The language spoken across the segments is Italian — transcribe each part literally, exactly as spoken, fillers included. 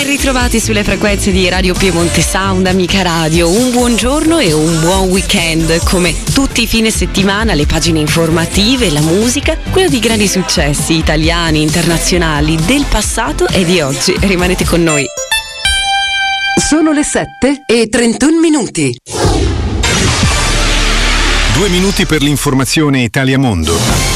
ritrovati sulle frequenze di Radio Piemonte Sound, amica radio. Un buongiorno e un buon weekend. Come tutti i fine settimana, le pagine informative, la musica, quella di grandi successi italiani, internazionali, del passato e di oggi. Rimanete con noi. Sono le sette e trentuno minuti. Due minuti per l'informazione Italia Mondo.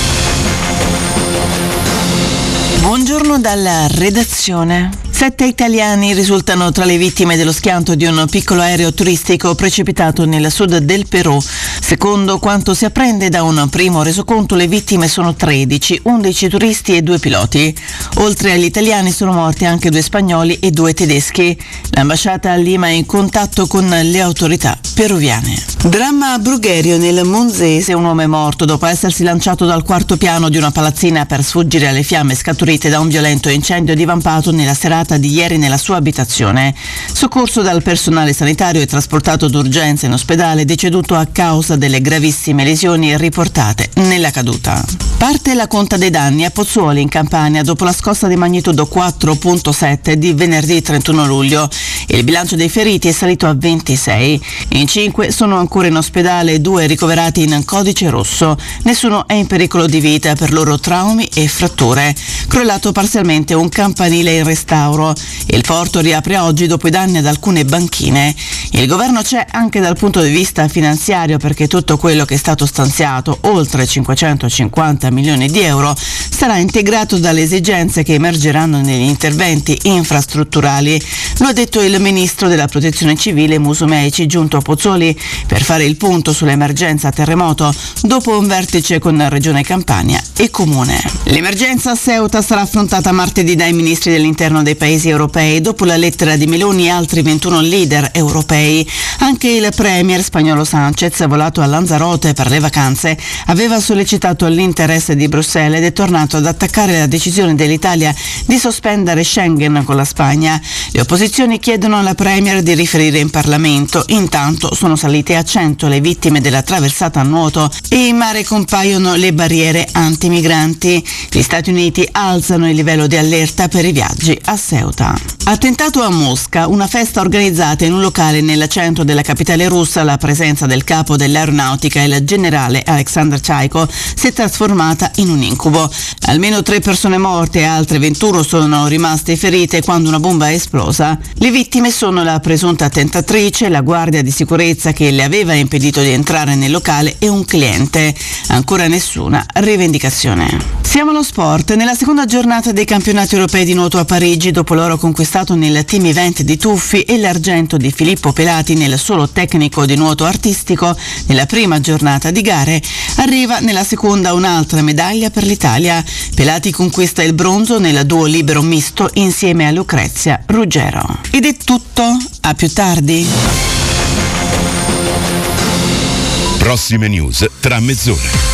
Buongiorno dalla redazione. Sette italiani risultano tra le vittime dello schianto di un piccolo aereo turistico precipitato nel sud del Perù. Secondo quanto si apprende da un primo resoconto, le vittime sono tredici, undici turisti e due piloti. Oltre agli italiani sono morti anche due spagnoli e due tedeschi. L'ambasciata a Lima è in contatto con le autorità peruviane. Dramma a Brugherio, nel Monzese. Un uomo è morto dopo essersi lanciato dal quarto piano di una palazzina per sfuggire alle fiamme scaturite da un violento incendio divampato nella serata di ieri nella sua abitazione. Soccorso dal personale sanitario e trasportato d'urgenza in ospedale, deceduto a causa delle gravissime lesioni riportate nella caduta. Parte la conta dei danni a Pozzuoli in Campania dopo la scossa di magnitudo quattro virgola sette di venerdì trentuno luglio. Il bilancio dei feriti è salito a ventisei. In cinque sono ancora in ospedale, due ricoverati in codice rosso. Nessuno è in pericolo di vita per loro traumi e fratture. Crollato parzialmente un campanile in restauro. Il porto riapre oggi dopo i danni ad alcune banchine. Il governo c'è anche dal punto di vista finanziario, perché tutto quello che è stato stanziato, oltre cinquecentocinquanta milioni di euro, sarà integrato dalle esigenze che emergeranno negli interventi infrastrutturali. Lo ha detto il ministro della Protezione Civile Musumeci, giunto a Pozzuoli per fare il punto sull'emergenza terremoto dopo un vertice con Regione Campania e Comune. L'emergenza a Ceuta sarà affrontata martedì dai ministri dell'interno dei paesi europei dopo la lettera di Meloni e altri ventuno leader europei. Anche il premier spagnolo Sánchez, volato a Lanzarote per le vacanze, aveva sollecitato l'interesse di Bruxelles ed è tornato ad attaccare la decisione dell'Italia di sospendere Schengen con la Spagna. Le opposizioni chiedono alla premier di riferire in Parlamento. Intanto sono salite a cento le vittime della traversata a nuoto e in mare compaiono le barriere antimigranti. Gli Stati Uniti alzano il livello di allerta per i viaggi a Ceuta. Attentato a Mosca, una festa organizzata in un locale nel centro della capitale russa. La presenza del capo dell'aeronautica, il generale Alexander Chaiko, si è trasformata in un incubo. Almeno tre persone morte e altre ventuno sono rimaste ferite quando una bomba è esplosa. Le vittime sono la presunta attentatrice, la guardia di sicurezza che le aveva impedito di entrare nel locale e un cliente. Ancora nessuna rivendicazione. Siamo allo sport. Nella seconda giornata dei campionati europei di nuoto a Parigi, dopo l'oro conquistato nel team event di Tuffi e l'argento di Filippo Pelati nel solo tecnico di nuoto artistico, nella prima giornata di gare, arriva nella seconda un'altra medaglia per l'Italia. Pelati conquista il bronzo nel duo libero misto insieme a Lucrezia Ruggero. Ed è tutto, a più tardi. Prossime news tra mezz'ora.